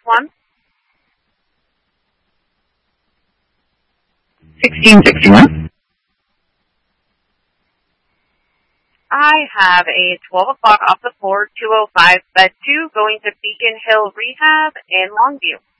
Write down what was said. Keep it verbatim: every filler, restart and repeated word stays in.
one. sixteen sixty-one. I have a twelve o'clock off the floor, two oh five, bed two, going to Beacon Hill Rehab in Longview.